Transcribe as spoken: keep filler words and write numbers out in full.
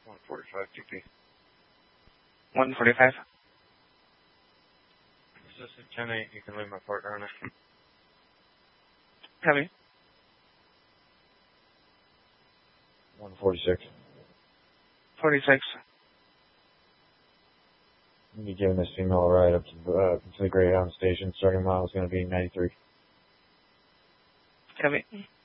one forty-five T P. one forty-five. This is ten eight. You can leave my partner on it. Copy. one forty-six. forty-six. You'll be giving this female a ride up to, uh, to the Greyhound station. Starting mile is going to be ninety-three. Copy.